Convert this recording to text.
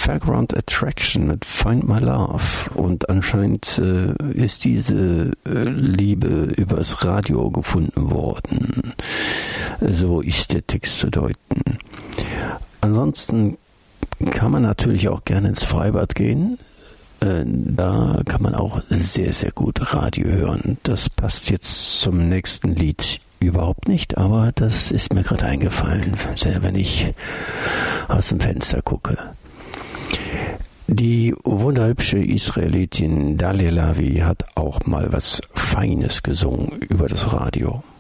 Fairground Attraction mit Find My Love. Und anscheinend ist diese Liebe übers Radio gefunden worden. So ist der Text zu deuten. Ansonsten kann man natürlich auch gerne ins Freibad gehen. Da kann man auch sehr, sehr gut Radio hören. Das passt jetzt zum nächsten Lied überhaupt nicht, aber das ist mir gerade eingefallen, wenn ich aus dem Fenster gucke. Die wunderhübsche Israelitin Dalia Lavi hat auch mal was Feines gesungen über das Radio.